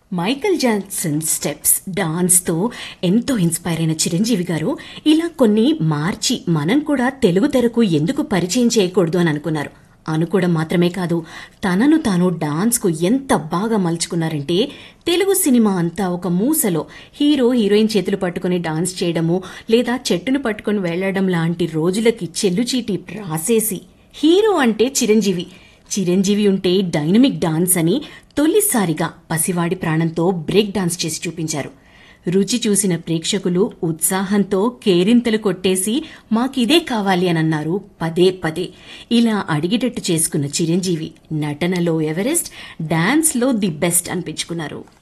Michael Jackson steps, డాన్స్తో ఎంతో inspire అయిన చిరంజీవి గారు ఇలా కొన్ని మార్చి మనం కూడా తెలుగు తెరకు ఎందుకు పరిచయం చేయకూడదు అని అనుకున్నారు. అనుకోవడం మాత్రమే కాదు, తనను తాను డాన్స్కు ఎంత బాగా మలుచుకున్నారంటే తెలుగు సినిమా అంతా ఒక మూసలో హీరో హీరోయిన్ చేతులు పట్టుకుని డాన్స్ చేయడము లేదా చెట్టును పట్టుకుని వెళ్లడం లాంటి రోజులకి చెల్లుచీటి రాసేసి హీరో అంటే చిరంజీవి ఉంటే డైనమిక్ డాన్స్ అని తొలిసారిగా పసివాడి ప్రాణంతో బ్రేక్ డాన్స్ చేసి చూపించారు. రుచి చూసిన ప్రేక్షకులు ఉత్సాహంతో కేరింతలు కొట్టేసి మాకిదే కావాలి అని అన్నారు పదే పదే. ఇలా అడిగేటట్టు చేసుకున్న చిరంజీవి నటనలో ఎవరెస్ట్, డాన్స్లో ది బెస్ట్ అనిపించుకున్నారు.